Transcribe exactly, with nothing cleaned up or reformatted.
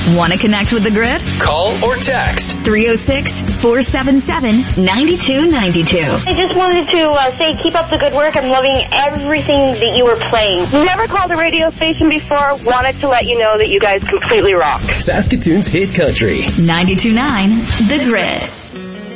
Want to connect with the Grid? Call or text three oh six, four seven seven, nine two nine two. I just wanted to uh, say keep up the good work. I'm loving everything that you were playing. Never called a radio station before. Wanted to let you know that you guys completely rock. Saskatoon's hit country. ninety-two point nine The Grid.